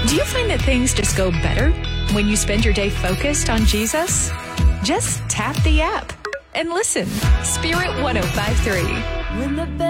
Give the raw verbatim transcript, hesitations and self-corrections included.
Do you find that things just go better when you spend your day focused on Jesus? Just tap the app and listen. Spirit one oh five point three. When the